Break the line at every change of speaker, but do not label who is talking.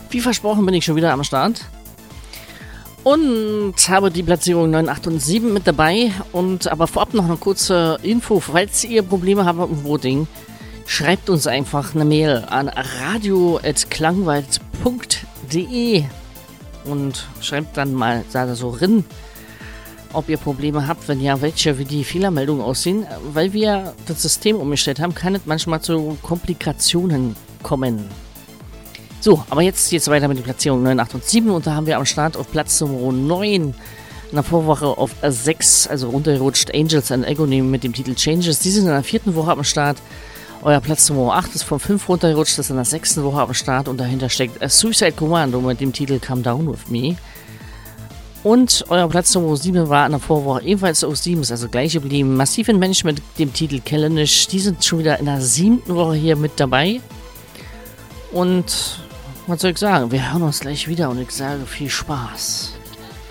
Wie versprochen bin ich schon wieder am Start. Und habe die Platzierung 9, 8 und 7 mit dabei. Aber vorab noch eine kurze Info. Falls ihr Probleme habt mit dem Voting, schreibt uns einfach eine Mail an radio@klangwald.de und schreibt dann mal da so rein, ob ihr Probleme habt, wenn ja, welche, wie die Fehlermeldungen aussehen. Weil wir das System umgestellt haben, kann es manchmal zu Komplikationen kommen. So, aber jetzt geht's weiter mit den Platzierungen 9, 8 und 7 und da haben wir am Start auf Platz Nummer 9 in der Vorwoche auf 6, also runtergerutscht, Angels and Agony mit dem Titel Changes. Die sind in der 4. Woche am Start. Euer Platz Nummer 8 ist von 5 runtergerutscht, ist in der 6. Woche am Start und dahinter steckt Suicide Commando mit dem Titel Come Down With Me. Und euer Platz Nummer 7 war in der Vorwoche ebenfalls auf 7, ist also gleich geblieben. Massive Mensch mit dem Titel Kellenish, die sind schon wieder in der 7. Woche hier mit dabei. Und was soll ich sagen, wir hören uns gleich wieder und ich sage viel Spaß.